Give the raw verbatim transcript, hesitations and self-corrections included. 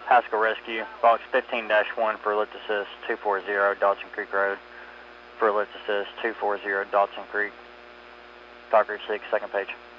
Haskell Rescue, box fifteen dash one for lift assist, two forty Dodson Creek Road. For lift assist, two forty Dodson Creek. Talker six, second page.